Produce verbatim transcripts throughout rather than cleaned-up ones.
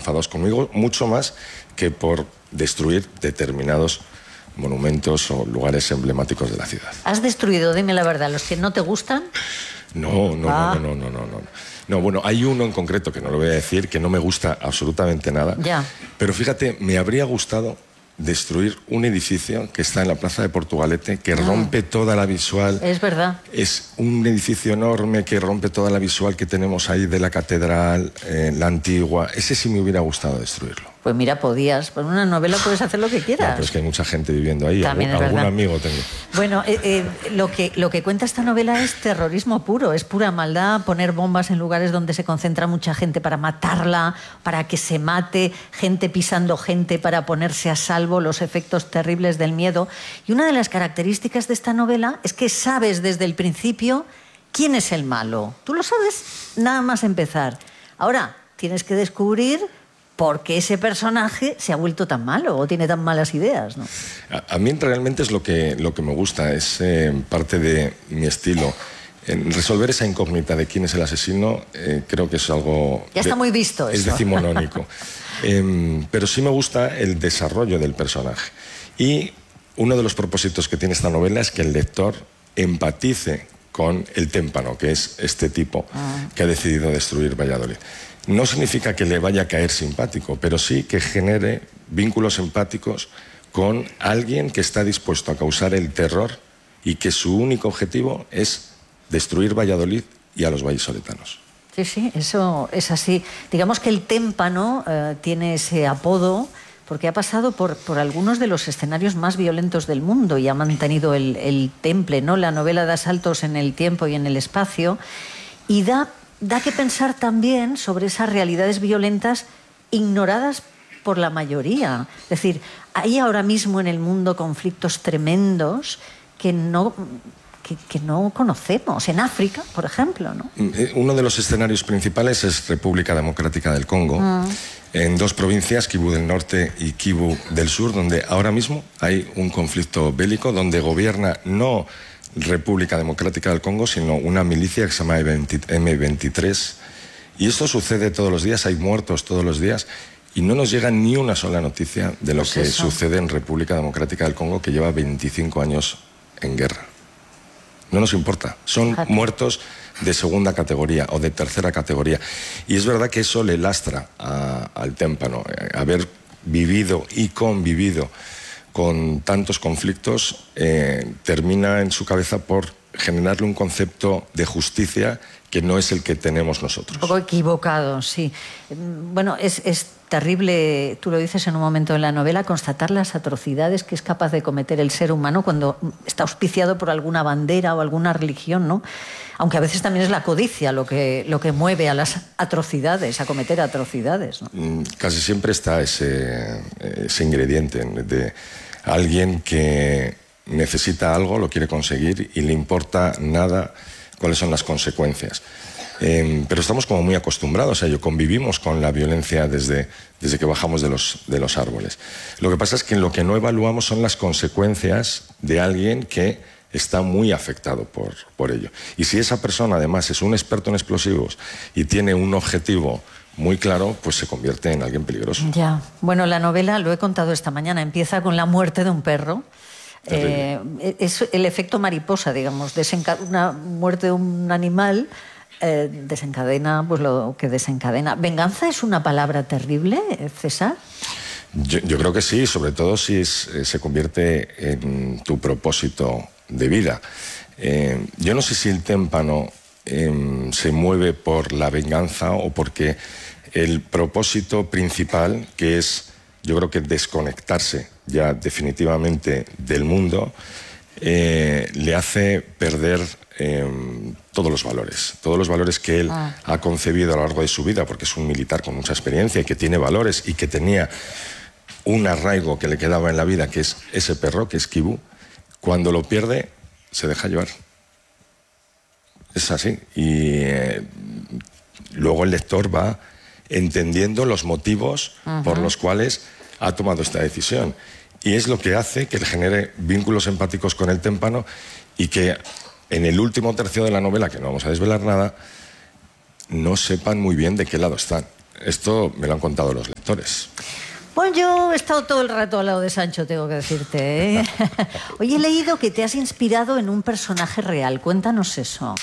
enfadados conmigo, mucho más que por destruir determinados monumentos o lugares emblemáticos de la ciudad. ¿Has destruido, dime la verdad, los que no te gustan? No, no, ah. no, no, no, no, no. No, bueno, hay uno en concreto que no lo voy a decir, que no me gusta absolutamente nada. Ya. Pero fíjate, me habría gustado destruir un edificio que está en la Plaza de Portugalete, que ah. rompe toda la visual. Es verdad. Es un edificio enorme que rompe toda la visual que tenemos ahí de la catedral, eh, la antigua. Ese sí me hubiera gustado destruirlo. Pues mira, podías, por una novela puedes hacer lo que quieras. No, pero es que hay mucha gente viviendo ahí. También algún, es algún verdad. amigo tengo. Bueno, eh, eh, lo, que, lo que cuenta esta novela es terrorismo puro, es pura maldad, poner bombas en lugares donde se concentra mucha gente para matarla, para que se mate, gente pisando gente para ponerse a salvo, los efectos terribles del miedo. Y una de las características de esta novela es que sabes desde el principio quién es el malo. Tú lo sabes nada más empezar. Ahora, tienes que descubrir por qué ese personaje se ha vuelto tan malo o tiene tan malas ideas, ¿no? A, a mí realmente es lo que, lo que me gusta, es eh, parte de mi estilo. En resolver esa incógnita de quién es el asesino, eh, creo que es algo... Ya está de, muy visto eso. Es decimonónico. eh, pero sí me gusta el desarrollo del personaje. Y uno de los propósitos que tiene esta novela es que el lector empatice con el témpano, que es este tipo ah. que ha decidido destruir Valladolid. No significa que le vaya a caer simpático, pero sí que genere vínculos empáticos con alguien que está dispuesto a causar el terror y que su único objetivo es destruir Valladolid y a los vallisoletanos. Sí, sí, eso es así. Digamos que el témpano eh, tiene ese apodo porque ha pasado por, por algunos de los escenarios más violentos del mundo y ha mantenido el, el temple, ¿no? La novela da saltos en el tiempo y en el espacio y da... Da que pensar también sobre esas realidades violentas ignoradas por la mayoría. Es decir, hay ahora mismo en el mundo conflictos tremendos que no, que, que no conocemos. En África, por ejemplo, ¿no? Uno de los escenarios principales es República Democrática del Congo, mm. en dos provincias, Kivu del Norte y Kivu del Sur, donde ahora mismo hay un conflicto bélico, donde gobierna no República Democrática del Congo, sino una milicia que se llama eme veintitrés. Y esto sucede todos los días, hay muertos todos los días, y no nos llega ni una sola noticia de lo pues que eso. sucede en República Democrática del Congo, que lleva veinticinco años en guerra. No nos importa, son Fíjate. muertos de segunda categoría o de tercera categoría. Y es verdad que eso le lastra a, al témpano, haber vivido y convivido con tantos conflictos, eh, termina en su cabeza por generarle un concepto de justicia que no es el que tenemos nosotros. Un poco equivocado, sí. Bueno, es, es terrible, tú lo dices en un momento en la novela, constatar las atrocidades que es capaz de cometer el ser humano cuando está auspiciado por alguna bandera o alguna religión, ¿no? Aunque a veces también es la codicia lo que, lo que mueve a las atrocidades, a cometer atrocidades, ¿no? Casi siempre está ese, ese ingrediente de alguien que necesita algo, lo quiere conseguir y le importa nada cuáles son las consecuencias. Eh, pero estamos como muy acostumbrados a ello, convivimos con la violencia desde, desde que bajamos de los, de los árboles. Lo que pasa es que lo que no evaluamos son las consecuencias de alguien que está muy afectado por, por ello. Y si esa persona además es un experto en explosivos y tiene un objetivo muy claro, pues se convierte en alguien peligroso. Ya. Bueno, la novela, lo he contado esta mañana, empieza con la muerte de un perro. Eh, es el efecto mariposa, digamos, desenca- una muerte de un animal eh, desencadena pues lo que desencadena. ¿Venganza es una palabra terrible, César? Yo, yo creo que sí, sobre todo si es, eh, se convierte en tu propósito de vida. Eh, yo no sé si el témpano eh, se mueve por la venganza o porque el propósito principal, que es, yo creo que desconectarse ya definitivamente del mundo, eh, le hace perder eh, todos los valores, todos los valores que él ah. ha concebido a lo largo de su vida, porque es un militar con mucha experiencia y que tiene valores y que tenía un arraigo que le quedaba en la vida, que es ese perro, que es Kivu. Cuando lo pierde, se deja llevar. Es así. Y eh, luego el lector va entendiendo los motivos uh-huh. por los cuales ha tomado esta decisión. Y es lo que hace que le genere vínculos empáticos con el témpano y que en el último tercio de la novela, que no vamos a desvelar nada, no sepan muy bien de qué lado están. esto me lo han contado los lectores. Bueno, yo he estado todo el rato al lado de Sancho, tengo que decirte, ¿eh? Oye, he leído que te has inspirado en un personaje real. Cuéntanos eso.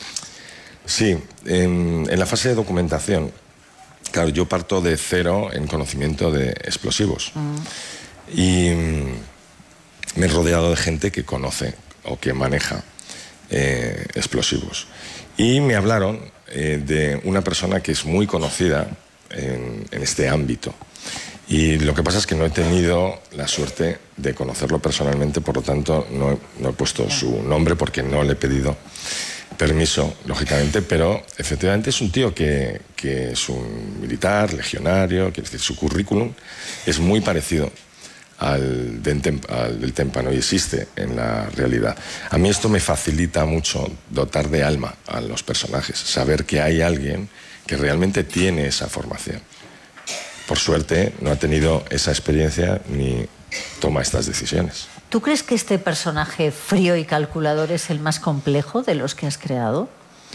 Sí, en, en la fase de documentación, claro, yo parto de cero en conocimiento de explosivos. Mm. Y me he rodeado de gente que conoce o que maneja eh, explosivos. Y me hablaron eh, de una persona que es muy conocida en, en este ámbito. Y lo que pasa es que no he tenido la suerte de conocerlo personalmente, por lo tanto no he, no he puesto su nombre porque no le he pedido permiso, lógicamente, pero efectivamente es un tío que, que es un militar, legionario, quiere decir, su currículum es muy parecido al, de, al del témpano y existe en la realidad. A mí esto me facilita mucho dotar de alma a los personajes, saber que hay alguien que realmente tiene esa formación. Por suerte no ha tenido esa experiencia ni toma estas decisiones. ¿Tú crees que este personaje frío y calculador es el más complejo de los que has creado?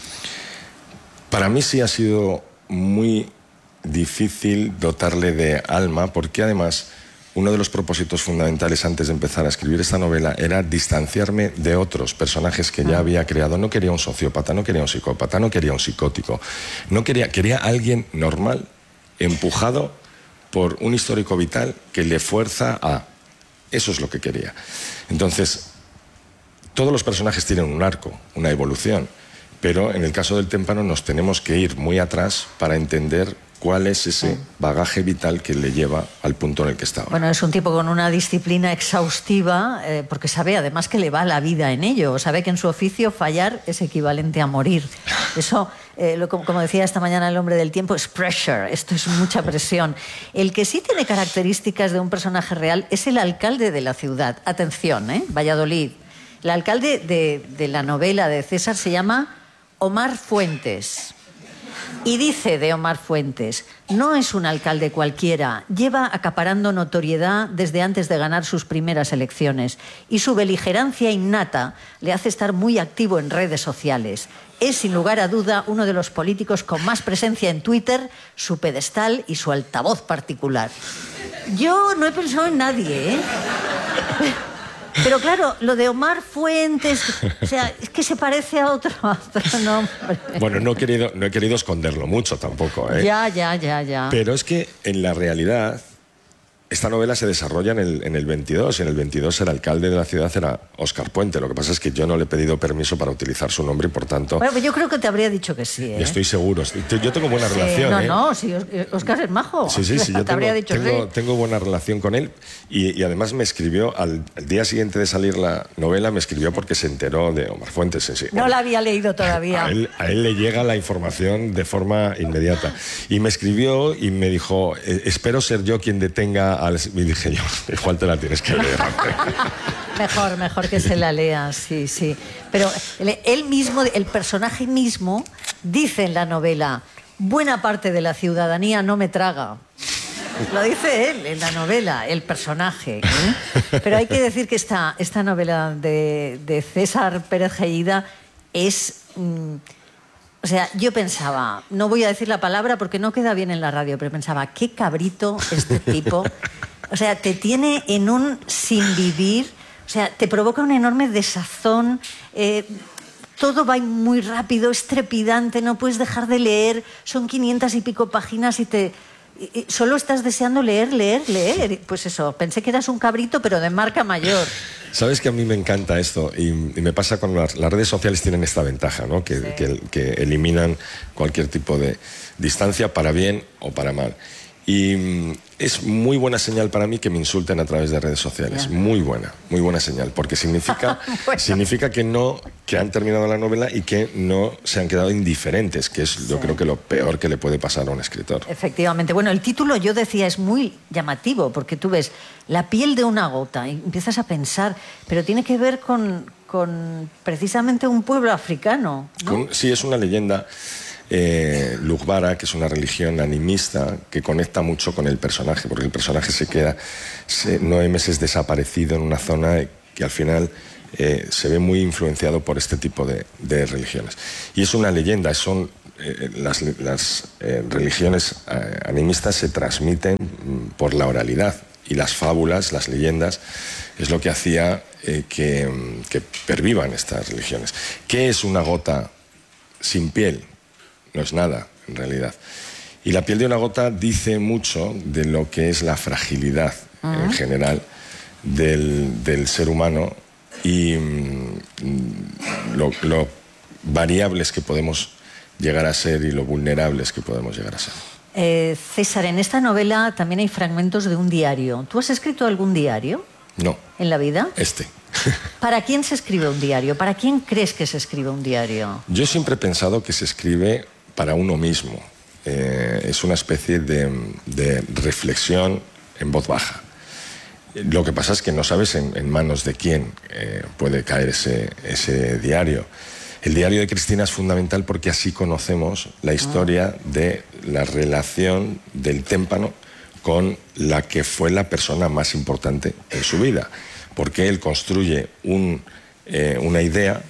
Para mí sí ha sido muy difícil dotarle de alma, porque además uno de los propósitos fundamentales antes de empezar a escribir esta novela era distanciarme de otros personajes que ya había creado. No quería un sociópata, no quería un psicópata, no quería un psicótico. No quería, quería alguien normal, empujado por un histórico vital que le fuerza a... Eso es lo que quería. Entonces, todos los personajes tienen un arco, una evolución, pero en el caso del témpano nos tenemos que ir muy atrás para entender cuál es ese bagaje vital que le lleva al punto en el que está ahora. Bueno, es un tipo con una disciplina exhaustiva, eh, porque sabe además que le va la vida en ello, sabe que en su oficio fallar es equivalente a morir. Eso, eh, lo, como decía esta mañana el hombre del tiempo, es pressure, esto es mucha presión. El que sí tiene características de un personaje real es el alcalde de la ciudad. Atención, ¿eh? Valladolid. El alcalde de, de la novela de César se llama Omar Fuentes. Y dice de Omar Fuentes, no es un alcalde cualquiera, lleva acaparando notoriedad desde antes de ganar sus primeras elecciones y su beligerancia innata le hace estar muy activo en redes sociales. Es, sin lugar a duda, uno de los políticos con más presencia en Twitter, su pedestal y su altavoz particular. Yo no he pensado en nadie, ¿eh? Pero claro, lo de Omar Fuentes, o sea, es que se parece a otro, a otro nombre. Bueno, no he, querido, no he querido esconderlo mucho tampoco, ¿eh? Ya, ya, ya, ya. Pero es que en la realidad esta novela se desarrolla en el, en el veintidós, y en el veintidós el alcalde de la ciudad era Óscar Puente. Lo que pasa es que yo no le he pedido permiso para utilizar su nombre y por tanto... Bueno, pues yo creo que te habría dicho que sí, ¿eh? Estoy seguro. Yo tengo buena sí, relación, no, ¿eh? No, no, sí, Óscar es majo. Sí, sí, sí, yo te tengo, habría dicho tengo, sí. tengo buena relación con él y, y además me escribió, al, al día siguiente de salir la novela, me escribió porque se enteró de Omar Fuentes. Sí, sí. No la había leído todavía. A él, a él le llega la información de forma inmediata. Y me escribió y me dijo, espero ser yo quien detenga al... Y dije yo, igual te la tienes que leer. Mejor, mejor que se la lea, sí, sí. Pero él mismo, el personaje mismo, dice en la novela, buena parte de la ciudadanía no me traga. Lo dice él en la novela, el personaje, ¿eh? Pero hay que decir que esta, esta novela de, de César Pérez Gellida es... Mmm, o sea, yo pensaba, no voy a decir la palabra porque no queda bien en la radio, pero pensaba, qué cabrito este tipo... O sea, te tiene en un sin vivir, o sea, te provoca una enorme desazón, eh, todo va muy rápido, es trepidante, no puedes dejar de leer, son quinientas y pico páginas y te... Y solo estás deseando leer, leer, leer. Pues eso, pensé que eras un cabrito, pero de marca mayor. Sabes que a mí me encanta esto y, y me pasa cuando las, las redes sociales tienen esta ventaja, ¿no? Que, sí. que, que eliminan cualquier tipo de distancia para bien o para mal. Y es muy buena señal para mí que me insulten a través de redes sociales. Yeah. Muy buena, muy buena señal. Porque significa, bueno. significa que, no, que han terminado la novela y que no se han quedado indiferentes, que es sí. yo creo que lo peor que le puede pasar a un escritor. Efectivamente. Bueno, el título, yo decía, es muy llamativo, porque tú ves la piel de una gota y empiezas a pensar, pero tiene que ver con, con precisamente un pueblo africano, ¿no? Con, sí, es una leyenda. Eh, Lugbara, que es una religión animista que conecta mucho con el personaje, porque el personaje se queda se, nueve meses desaparecido en una zona que al final eh, se ve muy influenciado por este tipo de, de religiones. Y es una leyenda, son, eh, las, las eh, religiones eh, animistas se transmiten por la oralidad, y las fábulas, las leyendas, es lo que hacía eh, que, que pervivan estas religiones. ¿Qué es una gota sin piel? No es nada, en realidad. Y la piel de una gota dice mucho de lo que es la fragilidad uh-huh. en general del, del ser humano y mm, lo, lo variables que podemos llegar a ser y lo vulnerables que podemos llegar a ser. Eh, César, en esta novela también hay fragmentos de un diario. ¿Tú has escrito algún diario? No. ¿En la vida? Este. ¿Para quién se escribe un diario? ¿Para quién crees que se escribe un diario? Yo siempre he pensado que se escribe para uno mismo. Eh, es una especie de, de reflexión en voz baja. Lo que pasa es que no sabes en, en manos de quién eh, puede caer ese, ese diario. El diario de Cristina es fundamental porque así conocemos la historia de la relación del témpano con la que fue la persona más importante en su vida. Porque él construye un, eh, una idea,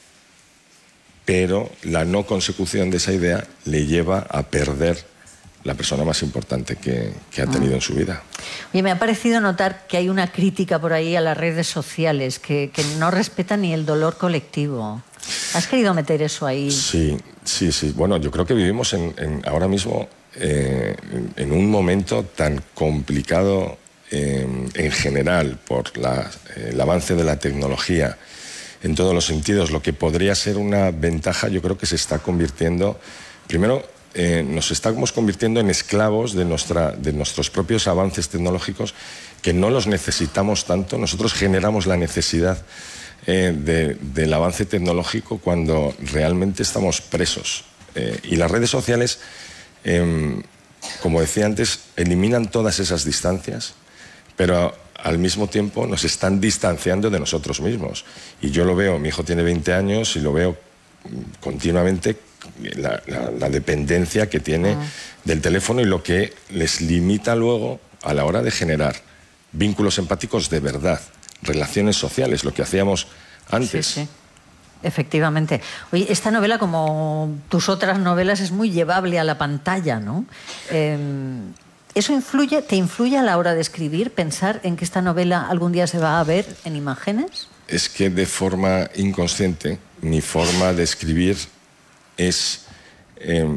pero la no consecución de esa idea le lleva a perder la persona más importante que, que ha tenido en su vida. Oye, me ha parecido notar que hay una crítica por ahí a las redes sociales, que, que no respeta ni el dolor colectivo. ¿Has querido meter eso ahí? Sí, sí, sí. Bueno, yo creo que vivimos en, en, ahora mismo eh, en, en un momento tan complicado eh, en general por la, eh, el avance de la tecnología en todos los sentidos. Lo que podría ser una ventaja, yo creo que se está convirtiendo, primero, eh, nos estamos convirtiendo en esclavos de, nuestra, de nuestros propios avances tecnológicos, que no los necesitamos tanto. Nosotros generamos la necesidad Eh, de, del avance tecnológico cuando realmente estamos presos. Eh, y las redes sociales, eh, como decía antes, eliminan todas esas distancias, pero al mismo tiempo nos están distanciando de nosotros mismos. Y yo lo veo, mi hijo tiene veinte años y lo veo continuamente, la, la, la dependencia que tiene ah. del teléfono y lo que les limita luego a la hora de generar vínculos empáticos de verdad, relaciones sociales, lo que hacíamos antes. Sí, sí. Efectivamente. Oye, esta novela, como tus otras novelas, es muy llevable a la pantalla, ¿no? Eh, ¿Eso influye, te influye a la hora de escribir, pensar en que esta novela algún día se va a ver en imágenes? Es que de forma inconsciente, mi forma de escribir es eh,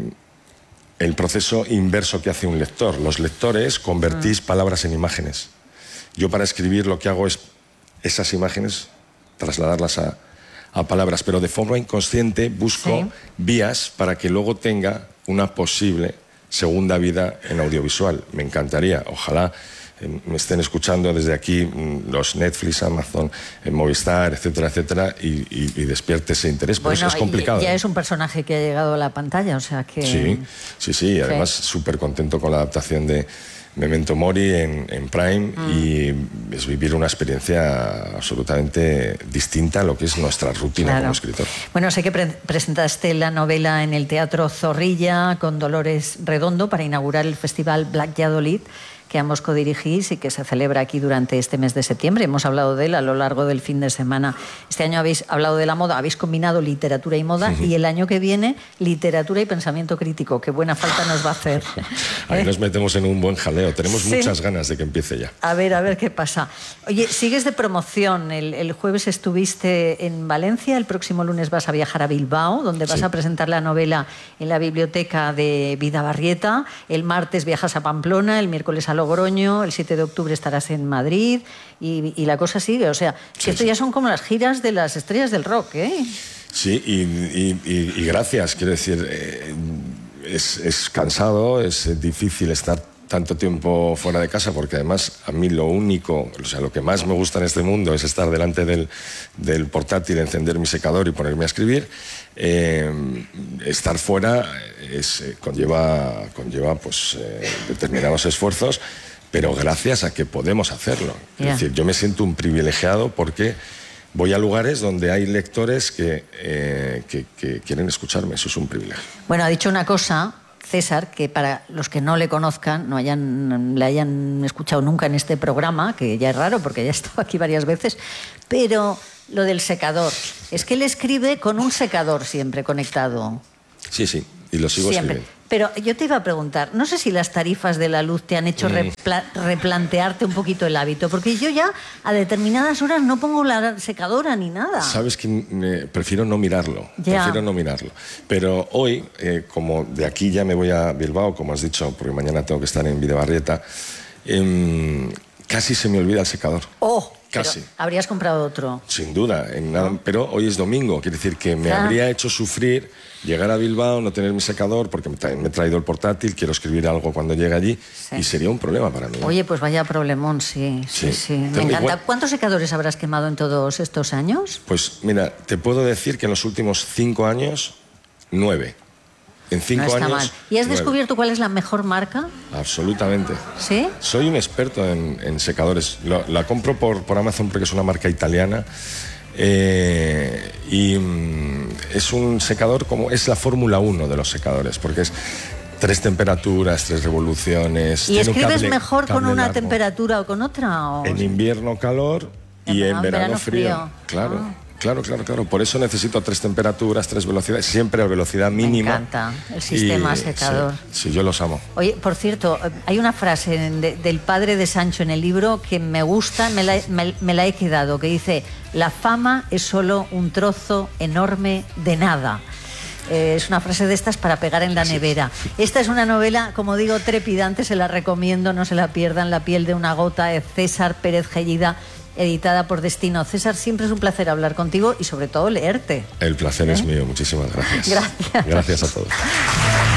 el proceso inverso que hace un lector. Los lectores convertís mm. palabras en imágenes. Yo para escribir lo que hago es esas imágenes, trasladarlas a, a palabras, pero de forma inconsciente busco sí. vías para que luego tenga una posible segunda vida en audiovisual. Me encantaría, ojalá eh, me estén escuchando desde aquí los Netflix, Amazon, eh, Movistar, etcétera, etcétera, y, y, y despierte ese interés. Por bueno, eso es complicado. Ya es un personaje que ha llegado a la pantalla, o sea que... Sí, sí, sí, y además súper sí. contento con la adaptación de Memento Mori en, en Prime mm. y es vivir una experiencia absolutamente distinta a lo que es nuestra rutina claro. como escritor. Bueno, sé que pre presentaste la novela en el Teatro Zorrilla con Dolores Redondo para inaugurar el festival Black Valladolid, que ambos codirigís y que se celebra aquí durante este mes de septiembre. Hemos hablado de él a lo largo del fin de semana. Este año habéis hablado de la moda, habéis combinado literatura y moda, uh-huh. y el año que viene literatura y pensamiento crítico. Qué buena falta nos va a hacer. Ahí ¿Eh? nos metemos en un buen jaleo. Tenemos sí. muchas ganas de que empiece ya. A ver, a ver qué pasa. Oye, sigues de promoción. El, el jueves estuviste en Valencia, el próximo lunes vas a viajar a Bilbao, donde vas sí. a presentar la novela en la biblioteca de Bidabarrieta. El martes viajas a Pamplona, el miércoles a Logroño, el siete de octubre estarás en Madrid y, y la cosa sigue. O sea, que sí, esto sí. ya son como las giras de las estrellas del rock, ¿eh? Sí, y, y, y, y gracias. Quiero decir, eh, es, es cansado, es difícil estar tanto tiempo fuera de casa, porque además a mí lo único, o sea, lo que más me gusta en este mundo es estar delante del, del portátil, encender mi secador y ponerme a escribir. Eh, estar fuera es, eh, conlleva, conlleva pues, eh, determinados esfuerzos, pero gracias a que podemos hacerlo. Yeah. Es decir, yo me siento un privilegiado porque voy a lugares donde hay lectores que, eh, que, que quieren escucharme. Eso es un privilegio. Bueno, ha dicho una cosa César, que para los que no le conozcan, no hayan, le hayan escuchado nunca en este programa, que ya es raro porque ya he estado aquí varias veces, pero lo del secador, es que él escribe con un secador siempre conectado. Sí, sí, y lo sigo Siempre. escribiendo. Pero yo te iba a preguntar, no sé si las tarifas de la luz te han hecho Mm. repla- replantearte un poquito el hábito, porque yo ya a determinadas horas no pongo la secadora ni nada. Sabes que me- prefiero no mirarlo, Ya. prefiero no mirarlo. Pero hoy, eh, como de aquí ya me voy a Bilbao, como has dicho, porque mañana tengo que estar en Videbarrieta, em, casi se me olvida el secador. Oh, Casi. pero habrías comprado otro. Sin duda, en nada, pero hoy es domingo, quiere decir que me Ah. habría hecho sufrir llegar a Bilbao, no tener mi secador, porque me, tra- me he traído el portátil, quiero escribir algo cuando llegue allí, Sí. y sería un problema para mí. Oye, pues vaya problemón, sí, sí, Sí. sí. Me Pero encanta. igual- ¿Cuántos secadores habrás quemado en todos estos años? Pues mira, te puedo decir que en los últimos cinco años, nueve. En cinco No está años. mal. ¿Y has nueve. descubierto cuál es la mejor marca? Absolutamente. ¿Sí? Soy un experto en, en secadores. Lo- la compro por, por Amazon porque es una marca italiana. Eh, y mm, es un secador como es la Fórmula uno de los secadores, porque es tres temperaturas, tres revoluciones. ¿Y tiene un escribes cable- mejor con cable una largo. temperatura o con otra? o- En invierno calor y En en verano- verano, verano frío. frío. Claro, Ah. claro, claro, claro. Por eso necesito tres temperaturas, tres velocidades, siempre a velocidad mínima. encanta el sistema Y, secador. Sí, sí, yo los amo. Oye, por cierto, hay una frase de- del padre de Sancho en el libro que me gusta, me la, he- me- me la he quedado, que dice: la fama es solo un trozo enorme de nada. Eh, es una frase de estas para pegar en la nevera. Esta es una novela, como digo, trepidante, se la recomiendo, no se la pierdan. La piel de una gota, de César Pérez Gellida, editada por Destino. César, siempre es un placer hablar contigo y sobre todo leerte. El placer es ¿Eh? mío. Muchísimas gracias. Gracias. Gracias a todos.